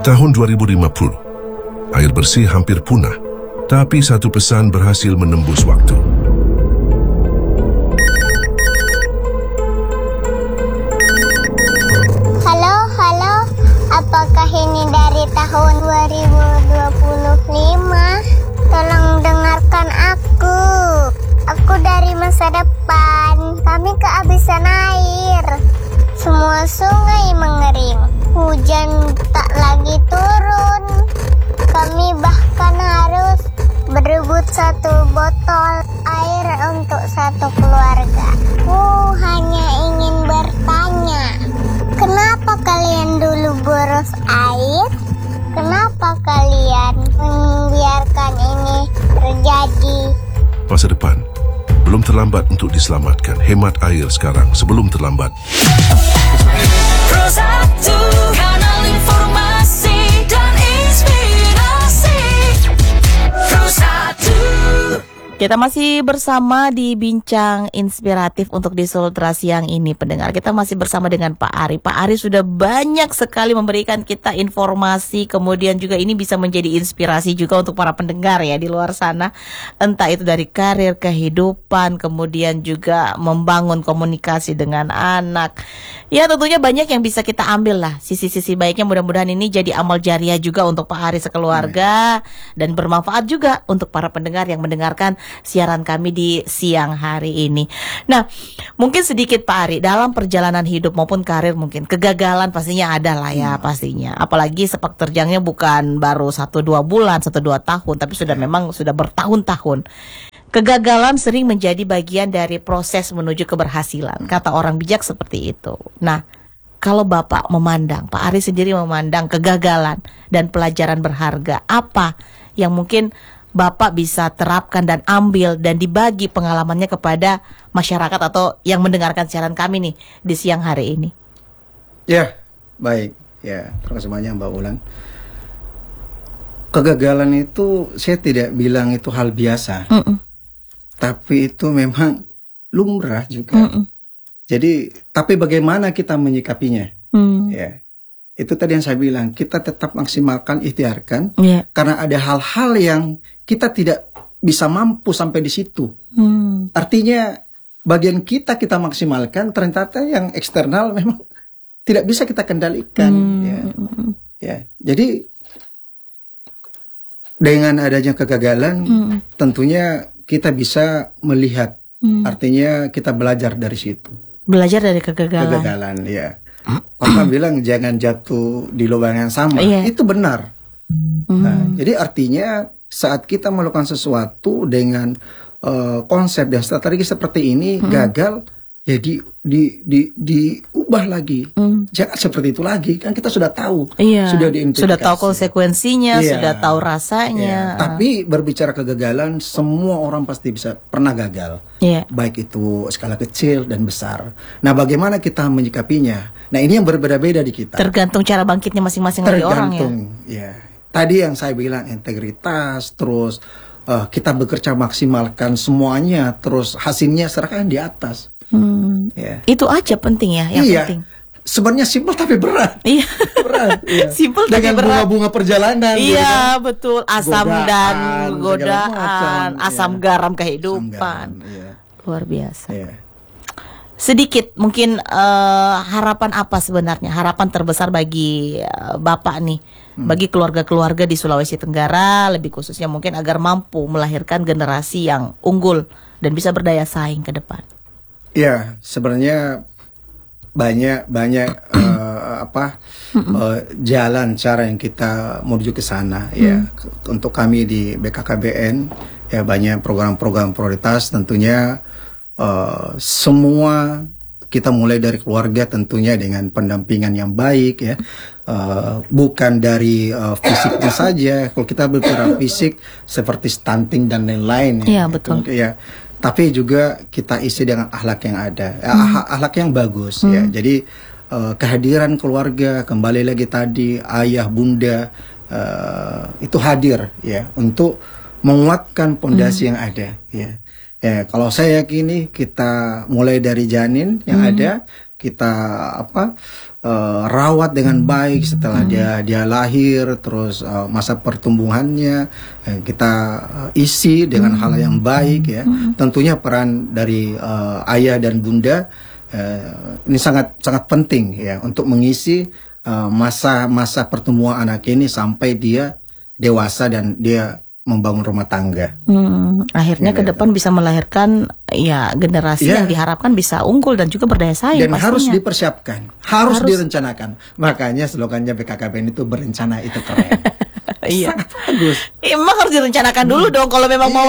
Tahun 2050, air bersih hampir punah, tapi satu pesan berhasil menembus waktu. Halo, apakah ini dari tahun 2025? Tolong dengarkan aku. Aku dari masa depan. Kami kehabisan air. Semua sungai mengering. Hujan tak lagi turun. Kami bahkan harus berebut satu botol air untuk satu keluarga. Aku hanya ingin bertanya, kenapa kalian dulu boros air? Kenapa kalian membiarkan ini terjadi? Masa depan belum terlambat untuk diselamatkan. Hemat air sekarang sebelum terlambat. Pro 1, kanal informasi dan inspirasi. Pro 1. Kita masih bersama di Bincang Inspiratif untuk di Sultra siang ini, pendengar. Kita masih bersama dengan Pak Ari. Pak Ari sudah banyak sekali memberikan kita informasi, kemudian juga ini bisa menjadi inspirasi juga untuk para pendengar ya di luar sana. Entah itu dari karir, kehidupan, kemudian juga membangun komunikasi dengan anak. Ya tentunya banyak yang bisa kita ambil lah, sisi-sisi baiknya. Mudah-mudahan ini jadi amal jariah juga untuk Pak Ari sekeluarga. Dan bermanfaat juga untuk para pendengar yang mendengarkan siaran kami di siang hari ini. Nah, mungkin sedikit Pak Ari, dalam perjalanan hidup maupun karir mungkin kegagalan pastinya ada lah ya pastinya. Apalagi sepak terjangnya bukan baru 1-2 bulan, 1-2 tahun, tapi memang sudah bertahun-tahun. Kegagalan sering menjadi bagian dari proses menuju keberhasilan. Kata orang bijak seperti itu. Nah, kalau Bapak memandang, Pak Ari sendiri memandang kegagalan dan pelajaran berharga, apa yang mungkin Bapak bisa terapkan dan ambil dan dibagi pengalamannya kepada masyarakat atau yang mendengarkan siaran kami nih di siang hari ini? Ya, baik. Ya, terima kasih banyak Mbak Ulan. Kegagalan itu saya tidak bilang itu hal biasa. Tapi itu memang lumrah juga. Jadi, tapi bagaimana kita menyikapinya? Ya. Itu tadi yang saya bilang, kita tetap maksimalkan, ikhtiarkan, karena ada hal-hal yang kita tidak bisa mampu sampai di situ. Artinya bagian kita maksimalkan, ternyata yang eksternal memang tidak bisa kita kendalikan. Ya. Jadi dengan adanya kegagalan, tentunya kita bisa melihat, artinya kita belajar dari situ. Belajar dari kegagalan. Kegagalan, ya. Papa bilang jangan jatuh di lubang yang sama. Itu benar. Nah, jadi artinya saat kita melakukan sesuatu dengan konsep dan strategi seperti ini gagal, ya diubah lagi. Jangan seperti itu lagi. Kan kita sudah tahu, sudah tahu konsekuensinya, sudah tahu rasanya. Tapi berbicara kegagalan, semua orang pasti pernah gagal. Baik itu skala kecil dan besar. Nah, bagaimana kita menyikapinya? Nah, ini yang berbeda-beda di kita. Tergantung cara bangkitnya masing-masing dari orang ya. Tadi yang saya bilang integritas, terus kita bekerja maksimalkan semuanya, terus hasilnya serahkan di atas. Itu aja penting ya, yang penting. Sebenarnya simpel tapi berat. Berat. Simpel tapi dengan berat. bunga-bunga perjalanan. Betul. Asam dan godaan, asam garam kehidupan. Luar biasa. Sedikit mungkin harapan apa sebenarnya? Harapan terbesar bagi Bapak nih, bagi keluarga-keluarga di Sulawesi Tenggara, lebih khususnya mungkin agar mampu melahirkan generasi yang unggul dan bisa berdaya saing ke depan. Ya, sebenarnya banyak jalan cara yang kita menuju ke sana ya. Untuk kami di BKKBN ya banyak program-program prioritas tentunya. Semua kita mulai dari keluarga tentunya dengan pendampingan yang baik ya, bukan dari fisiknya saja. Kalau kita berbicara fisik seperti stunting dan lain-lain ya, betul ya, tapi juga kita isi dengan akhlak yang ada, akhlak yang bagus ya. Jadi kehadiran keluarga, kembali lagi tadi ayah bunda itu hadir ya untuk menguatkan pondasi yang ada ya. Ya, kalau saya yakini kita mulai dari janin yang ada, kita rawat dengan baik setelah dia lahir, terus masa pertumbuhannya kita isi dengan hal yang baik ya. Tentunya peran dari ayah dan bunda ini sangat penting ya untuk mengisi masa pertumbuhan anak ini sampai dia dewasa dan dia membangun rumah tangga. Akhirnya ke depan bisa melahirkan ya generasi yang diharapkan bisa unggul dan juga berdaya saing. Dan pastinya. harus dipersiapkan, harus direncanakan. Makanya slogannya BKKBN itu berencana itu keren. Iya. Sangat bagus. Memang harus direncanakan dulu dong kalau memang mau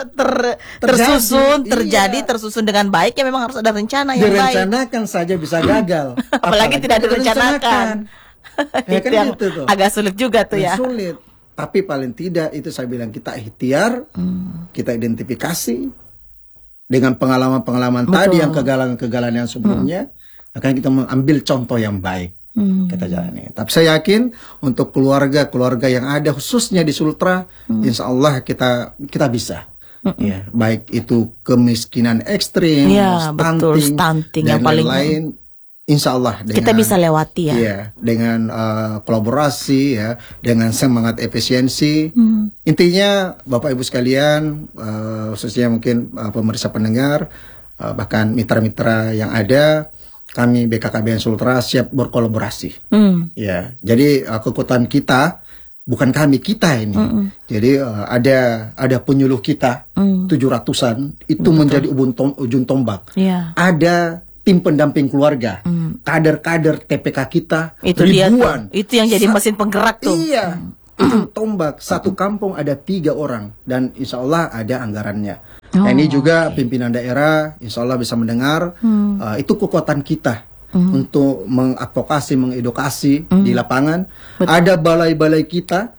tersusun dengan baik ya memang harus ada rencana yang baik. Direncanakan saja bisa gagal. Apalagi tidak direncanakan. Ya itu kan yang gitu tuh. agak sulit juga tuh ya. Sulit. Tapi paling tidak itu saya bilang kita ikhtiar, kita identifikasi dengan pengalaman-pengalaman tadi yang kegagalan yang sebelumnya, akan kita mengambil contoh yang baik. Kita jalani. Tapi saya yakin untuk keluarga-keluarga yang ada khususnya di Sultra, insya Allah kita bisa. Ya, baik itu kemiskinan ekstrim, stunting dan yang paling lain-lain. Insya Allah kita bisa lewati ya. Iya, dengan kolaborasi ya, dengan semangat efisiensi. Intinya Bapak Ibu sekalian, khususnya mungkin pemirsa pendengar, bahkan mitra-mitra yang ada, kami BKKBN Sultra siap berkolaborasi. Ya, jadi kekuatan kita bukan kita ini. Jadi ada penyuluh kita 700-an itu menjadi ujung tombak. Ada tim pendamping keluarga, kader-kader TPK kita itu ribuan. Itu yang jadi mesin penggerak tuh. Iya, tombak satu kampung ada 3 orang dan insya Allah ada anggarannya. Nah, ini juga pimpinan daerah insya Allah bisa mendengar. Itu kekuatan kita untuk mengadvokasi, mengedukasi di lapangan. Ada balai-balai kita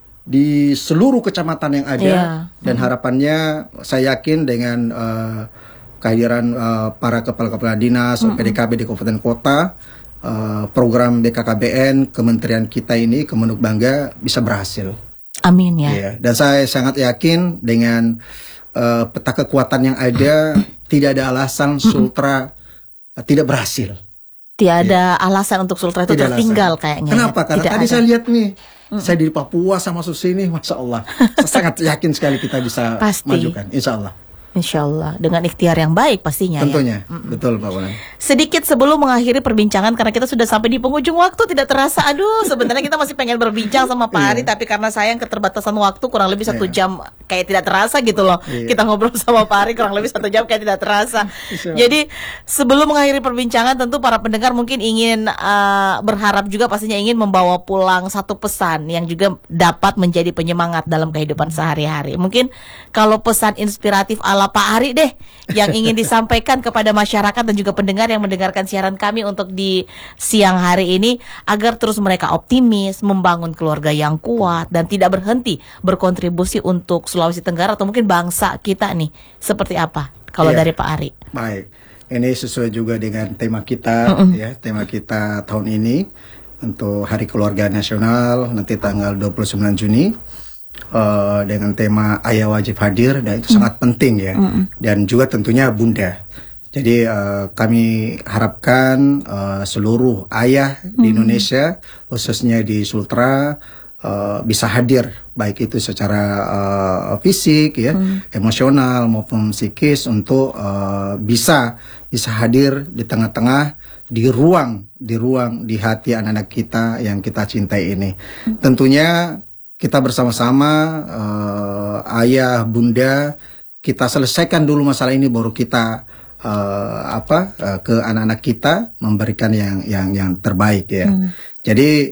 di seluruh kecamatan yang ada dan harapannya saya yakin dengan kehadiran para kepala-kepala dinas, PDKB di kabupaten kota, program BKKBN, kementerian kita ini, Kemenuk Bangga bisa berhasil. Amin ya. Iya. Dan saya sangat yakin dengan peta kekuatan yang ada, tidak ada alasan Sultra tidak berhasil. Tidak ada alasan untuk Sultra itu tertinggal kayaknya. Kenapa? Ya? Karena tidak tadi ada. saya lihat nih, saya di Papua sama Susi ini, Masya Allah. Saya sangat yakin sekali kita bisa majukan, Insya Allah. Insya Allah dengan ikhtiar yang baik pastinya. Tentunya, betul Pak Wulan. Sedikit sebelum mengakhiri perbincangan karena kita sudah sampai di penghujung waktu, tidak terasa. Aduh, sebenarnya kita masih pengen berbincang sama Pak Ari, tapi karena sayang keterbatasan waktu kurang lebih 1 jam kayak tidak terasa gitu loh. Kita ngobrol sama Pak Ari kurang lebih 1 jam kayak tidak terasa. Jadi sebelum mengakhiri perbincangan, tentu para pendengar mungkin ingin berharap juga pastinya ingin membawa pulang satu pesan yang juga dapat menjadi penyemangat dalam kehidupan sehari-hari. Mungkin kalau pesan inspiratif ala Pak Ari deh yang ingin disampaikan kepada masyarakat dan juga pendengar yang mendengarkan siaran kami untuk di siang hari ini, agar terus mereka optimis, membangun keluarga yang kuat dan tidak berhenti berkontribusi untuk Sulawesi Tenggara atau mungkin bangsa kita nih. Seperti apa kalau dari Pak Ari? Baik, ini sesuai juga dengan tema kita ya, tema kita tahun ini untuk Hari Keluarga Nasional nanti tanggal 29 Juni. Dengan tema ayah wajib hadir, dan itu sangat penting ya, dan juga tentunya bunda. Jadi kami harapkan seluruh ayah di Indonesia, khususnya di Sultra, bisa hadir, baik itu secara fisik ya, emosional maupun psikis, untuk bisa hadir di tengah-tengah, di ruang di hati anak-anak kita yang kita cintai ini. Tentunya kita bersama-sama, ayah, bunda, kita selesaikan dulu masalah ini, baru kita ke anak-anak kita memberikan yang terbaik ya. Jadi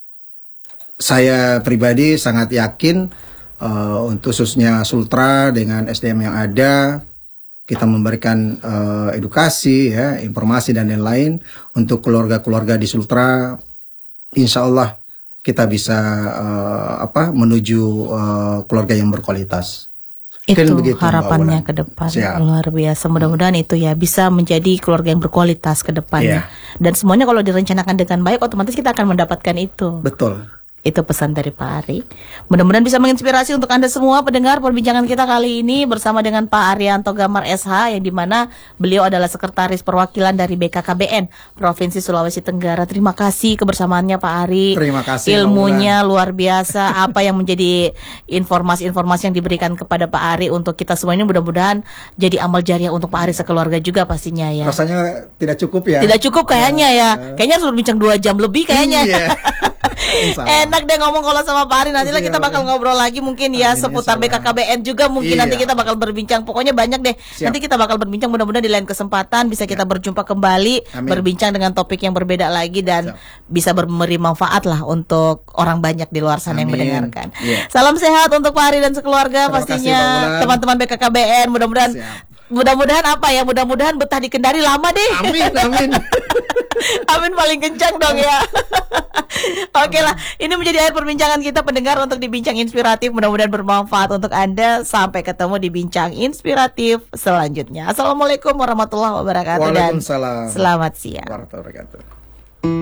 saya pribadi sangat yakin untuk khususnya Sultra dengan SDM yang ada, kita memberikan edukasi ya, informasi dan lain-lain untuk keluarga-keluarga di Sultra. Insya Allah kita bisa menuju keluarga yang berkualitas. Itu begitu, harapannya ke depan. Luar biasa. Mudah-mudahan itu ya bisa menjadi keluarga yang berkualitas ke depannya. Dan semuanya kalau direncanakan dengan baik, otomatis kita akan mendapatkan itu. Betul. Itu pesan dari Pak Ari. Mudah-mudahan bisa menginspirasi untuk Anda semua pendengar perbincangan kita kali ini bersama dengan Pak Arianto Gamar SH, yang dimana beliau adalah Sekretaris Perwakilan dari BKKBN Provinsi Sulawesi Tenggara. Terima kasih kebersamaannya Pak Ari. Terima kasih. Ilmunya luar biasa. Apa yang menjadi informasi-informasi yang diberikan kepada Pak Ari untuk kita semua ini mudah-mudahan jadi amal jariah untuk Pak Ari sekeluarga juga pastinya ya. Rasanya tidak cukup ya. Tidak cukup kayaknya ya. Kayaknya harus berbincang 2 jam lebih kayaknya. Iya. Enak deh ngomong kalau sama Pak Ari. Nantilah kita bakal ngobrol lagi mungkin ya seputar BKKBN juga mungkin nanti kita bakal berbincang. Pokoknya banyak deh. Nanti kita bakal berbincang, mudah-mudahan di lain kesempatan bisa kita berjumpa kembali, berbincang dengan topik yang berbeda lagi dan bisa memberi manfaat lah untuk orang banyak di luar sana yang mendengarkan. Salam sehat untuk Pak Ari dan sekeluarga. Terima pastinya kasih, teman-teman BKKBN. Mudah-mudahan apa ya? Mudah-mudahan betah di Kendari lama deh. Amin. Amin paling kencang dong ya. Oke lah, ini menjadi akhir perbincangan kita pendengar untuk di Bincang Inspiratif. Mudah-mudahan bermanfaat untuk Anda. Sampai ketemu di Bincang Inspiratif selanjutnya. Assalamualaikum warahmatullahi wabarakatuh. Waalaikumsalam. Dan selamat siang. Warahmatullahi wabarakatuh.